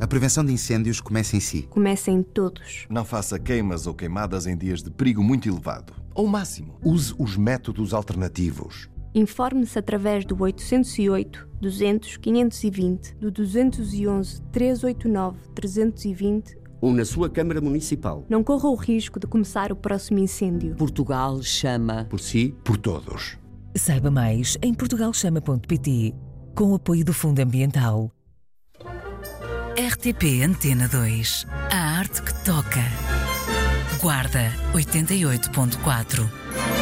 A prevenção de incêndios começa em si. Começa em todos. Não faça queimas ou queimadas em dias de perigo muito elevado. Ou máximo. Use os métodos alternativos. Informe-se através do 808 200 520, do 211 389 320 ou na sua Câmara Municipal. Não corra o risco de começar o próximo incêndio. Portugal chama. Por si, por todos. Saiba mais em portugalchama.pt, com o apoio do Fundo Ambiental. RTP Antena 2. A arte que toca. Guarda 88.4.